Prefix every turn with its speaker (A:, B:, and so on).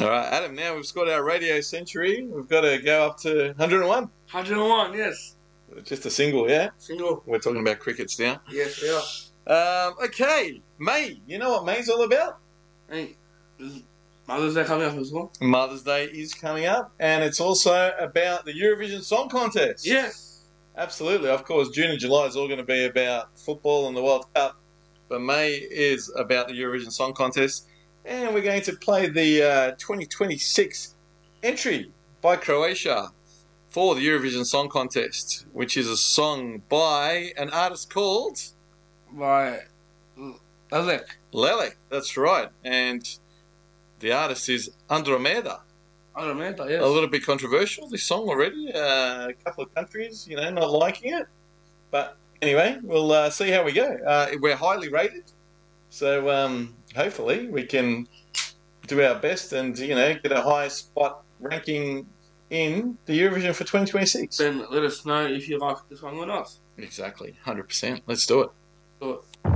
A: All right, Adam, now we've scored our radio century. We've got to go up to 101.
B: 101, yes.
A: Just a single, yeah?
B: Single.
A: We're talking about crickets now.
B: Yes, we are.
A: Okay, May. You know what May's all about?
B: Hey, is Mother's Day coming up as well?
A: Mother's Day is coming up, and it's also about the Eurovision Song Contest.
B: Yes.
A: Absolutely. Of course, June and July is all going to be about football and the World Cup, but May is about the Eurovision Song Contest, and we're going to play the 2026 entry by Croatia for the Eurovision Song Contest, which is a song by an artist called
B: By Lelek.
A: Lelek. That's right, and the artist is Andromeda.
B: Andromeda, yes.
A: A little bit controversial, this song already. A couple of countries, not liking it. But anyway, we'll see how we go. We're highly rated, so hopefully we can do our best and, get a high spot ranking in the Eurovision for 2026.
B: Then let us know if you like the song or not.
A: Exactly, 100%. Let's do it.
B: Do it.